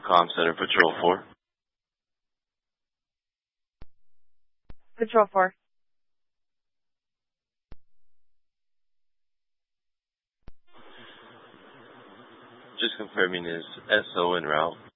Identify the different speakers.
Speaker 1: Comm Center, Patrol 4.
Speaker 2: Patrol 4.
Speaker 1: Just confirming is SO en route.